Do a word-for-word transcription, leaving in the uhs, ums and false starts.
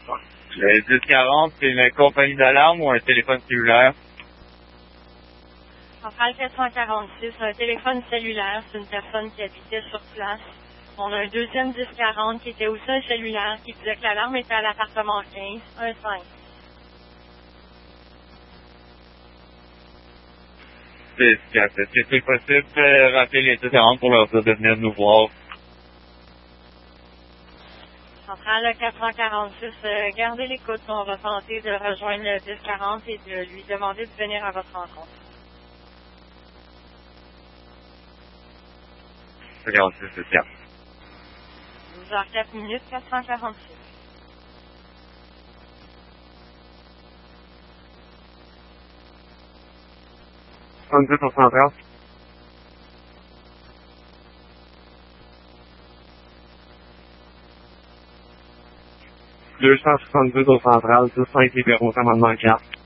Le dix quarante, c'est une compagnie d'alarme ou un téléphone cellulaire? Centrale quatre cent quarante-six, un téléphone cellulaire, c'est une personne qui habitait sur place. On a un deuxième dix quarante qui était aussi un cellulaire qui disait que l'alarme était à l'appartement quinze, un cinq. C'est efficace. Est-ce que c'est possible de rappeler les dix quarante pour leur dire de venir nous voir? Centrale quatre cent quarante-six, euh, gardez l'écoute, on va tenter de rejoindre le dix quarante et de lui demander de venir à votre rencontre. quarante-six, c'est bien. douze heures quatre minutes, quatre cent quarante-six. soixante-dix au central. deux cent soixante-dix au central, dix cinq libéraux, commandement quatre.